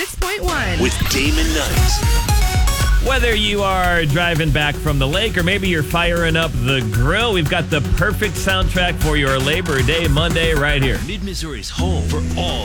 106.1. With Damon Knight. Whether you are driving back from the lake or maybe you're firing up the grill, we've got the perfect soundtrack for your Labor Day Monday right here. Mid-Missouri's home for all